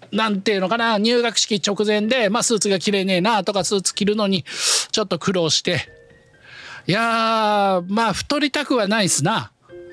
なんていうのかな、入学式直前で、スーツが着れねえなとか、スーツ着るのにちょっと苦労して、いやー太りたくはないっすな。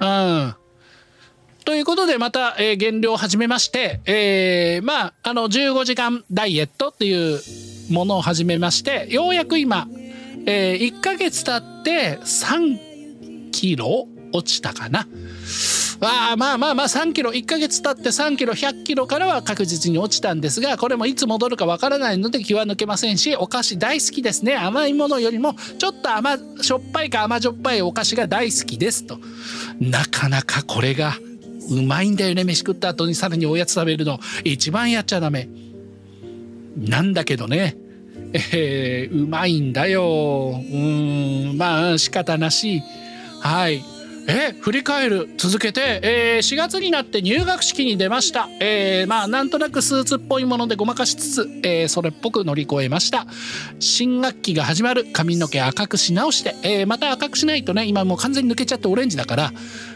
ということでまた、減量を始めまして、15時間ダイエットっていうものを始めまして、ようやく今、1ヶ月経って3キロ落ちたかな。3キロ、1ヶ月経って3キロ、100キロからは確実に落ちたんですが、これもいつ戻るかわからないので気は抜けませんし、お菓子大好きですね。甘いものよりもちょっとしょっぱいか甘じょっぱいお菓子が大好きですと。なかなかこれがうまいんだよね。飯食った後にさらにおやつ食べるの一番やっちゃダメなんだけどね、うまいんだよ。仕方なし。はい。振り返る続けて、4月になって入学式に出ました。なんとなくスーツっぽいものでごまかしつつ、それっぽく乗り越えました。新学期が始まる。髪の毛赤くし直して、また赤くしないとね、今もう完全に抜けちゃってオレンジだから、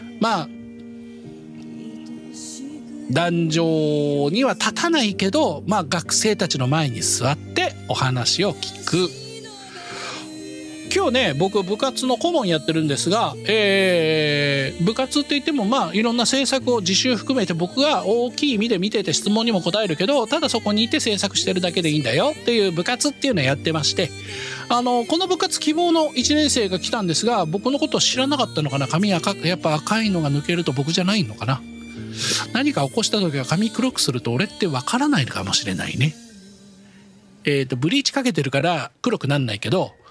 壇上には立たないけど、学生たちの前に座ってお話を聞く。今日ね、僕部活の顧問やってるんですが、部活って言ってもいろんな制作を自習含めて僕が大きい意味で見てて質問にも答えるけど、ただそこにいて制作してるだけでいいんだよっていう部活っていうのをやってまして、この部活希望の1年生が来たんですが、僕のことを知らなかったのかな。髪やっぱ赤いのが抜けると僕じゃないのかな。何か起こした時は髪黒くすると俺ってわからないのかもしれないね。ブリーチかけてるから黒くなんないけど、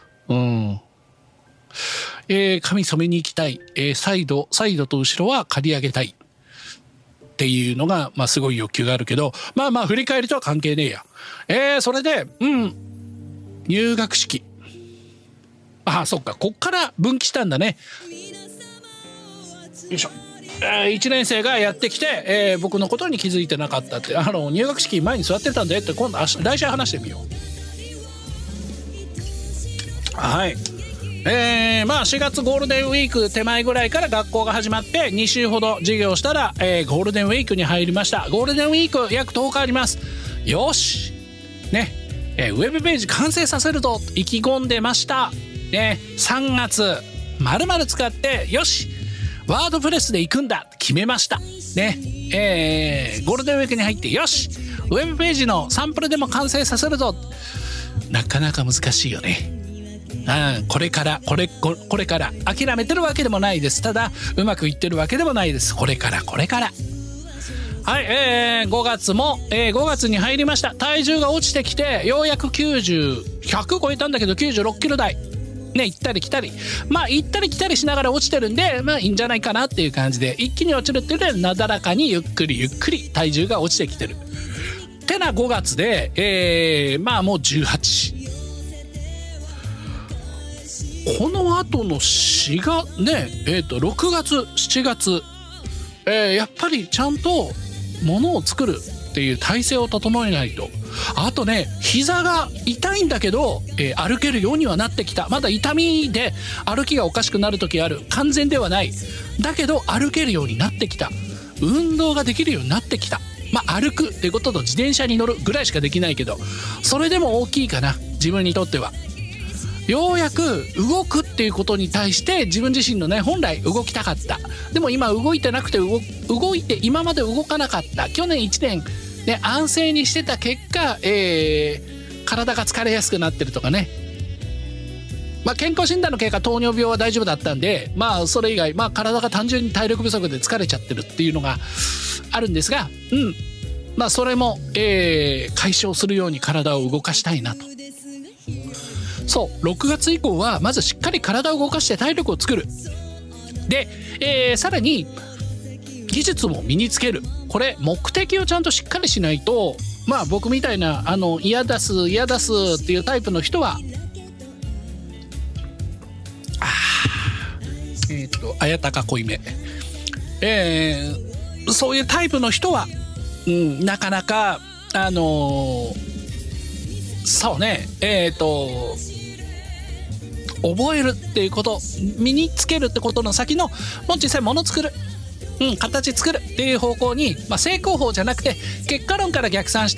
髪染めに行きたい、サイドと後ろは刈り上げたいっていうのが、すごい欲求があるけど、振り返りとは関係ねえや。それで入学式、そっか、こっから分岐したんだね。よいしょ。1年生がやってきて、僕のことに気づいてなかったって、入学式前に座ってたんだよって今度来週話してみよう。はい。4月ゴールデンウィーク手前ぐらいから学校が始まって2週ほど授業したら、ゴールデンウィークに入りました。ゴールデンウィーク約10日あります。よしね、ウェブページ完成させるぞ意気込んでましたね。3月丸々使ってよしワードプレスで行くんだ決めましたね。ゴールデンウィークに入ってよしウェブページのサンプルでも完成させるぞ。なかなか難しいよね。これから諦めてるわけでもないです。ただうまくいってるわけでもないです。これからはい、5月も、5月に入りました。体重が落ちてきてようやく100超えたんだけど96キロ台ね、行ったり来たり行ったり来たりしながら落ちてるんでいいんじゃないかなっていう感じで、一気に落ちるっていうのはなだらかにゆっくり体重が落ちてきてるてな5月で、もう18。この後の4月ね、6月7月、やっぱりちゃんと物を作るっていう体制を整えないと。あとね、膝が痛いんだけど、歩けるようにはなってきた。まだ痛みで歩きがおかしくなる時ある。完全ではないだけど歩けるようになってきた。運動ができるようになってきた。歩くっていうことと自転車に乗るぐらいしかできないけど、それでも大きいかな、自分にとっては。ようやく動くっていうことに対して自分自身のね、本来動きたかった。でも今動いてなくて動いて今まで動かなかった。去年1年ね、安静にしてた結果、体が疲れやすくなってるとかね。健康診断の結果糖尿病は大丈夫だったんで、それ以外、体が単純に体力不足で疲れちゃってるっていうのがあるんですが、それも、解消するように体を動かしたいなと。そう6月以降はまずしっかり体を動かして体力を作る。で、さらに技術も身につける。これ目的をちゃんとしっかりしないと、僕みたいな嫌だすっていうタイプの人は綾鷹濃いめ、そういうタイプの人は、なかなかそうね、覚えるっていうこと、身につけるってことの先のもう実際物作る、形作るっていう方向に、成功法じゃなくて結果論から逆算し